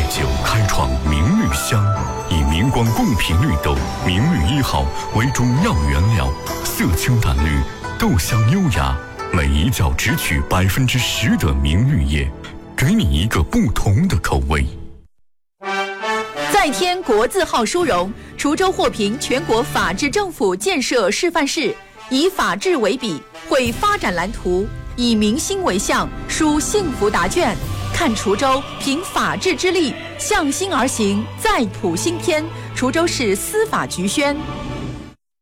酒开创明绿香，以明光贡品绿豆明绿1号为中药原料，色清淡绿，豆香优雅，每一角只取10%的明绿叶，给你一个不同的口味。 再添国字号殊荣，滁州获评全国法治政府建设示范市，以法治为笔，绘发展蓝图，以民心为向，书幸福答卷。看滁州凭法治之力向心而行，再谱新篇。滁州市司法局宣。